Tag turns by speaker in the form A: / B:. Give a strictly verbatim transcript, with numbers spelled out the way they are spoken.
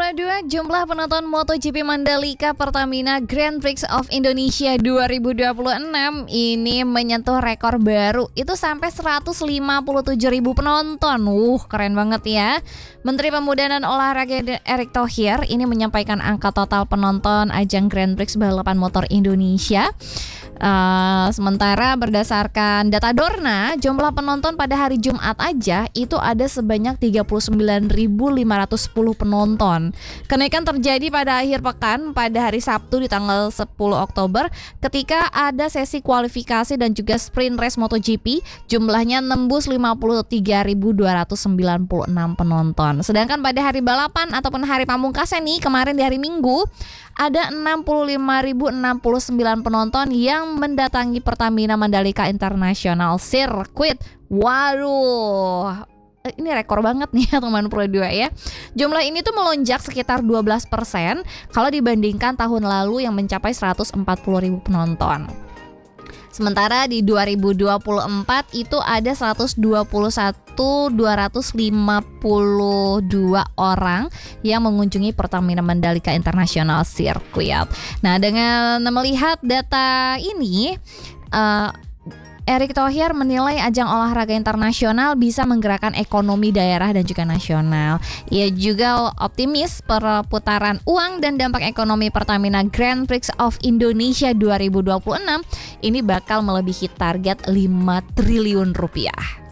A: Nomor dua, jumlah penonton MotoGP Mandalika Pertamina Grand Prix of Indonesia dua ribu dua puluh enam ini menyentuh rekor baru. Itu sampai seratus lima puluh tujuh ribu penonton. Wuh, keren banget ya. Menteri Pemuda dan Olahraga Erick Thohir ini menyampaikan angka total penonton ajang Grand Prix balapan motor Indonesia. Uh, sementara berdasarkan data Dorna, jumlah penonton pada hari Jumat aja itu ada sebanyak tiga puluh sembilan ribu lima ratus sepuluh penonton. Kenaikan terjadi pada akhir pekan pada hari Sabtu di tanggal sepuluh Oktober ketika ada sesi kualifikasi dan juga sprint race MotoGP. Jumlahnya nembus lima puluh tiga ribu dua ratus sembilan puluh enam penonton. Sedangkan pada hari balapan ataupun hari pamungkasnya nih, kemarin di hari Minggu ada enam puluh lima ribu enam puluh sembilan penonton yang mendatangi Pertamina Mandalika International Circuit. Waduh, ini rekor banget nih ya teman Pro dua ya. Jumlah ini tuh melonjak sekitar dua belas persen kalau dibandingkan tahun lalu yang mencapai seratus empat puluh ribu penonton. Sementara di dua ribu dua puluh empat itu ada seratus dua puluh satu ribu dua ratus lima puluh dua orang yang mengunjungi Pertamina Mandalika International Circuit. Nah, dengan melihat data ini, uh, Erick Thohir menilai ajang olahraga internasional bisa menggerakkan ekonomi daerah dan juga nasional. Ia juga optimis perputaran uang dan dampak ekonomi Pertamina Grand Prix of Indonesia dua ribu dua puluh enam ini bakal melebihi target lima triliun rupiah.